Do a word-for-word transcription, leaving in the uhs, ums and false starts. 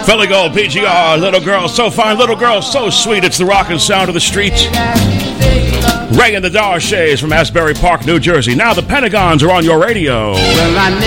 Philly Gold, P G R, little girl so fine, little girl so sweet. It's the rockin' sound of the streets. Ray and the Darshays from Asbury Park, New Jersey. Now the Pentagons are on your radio. Well, I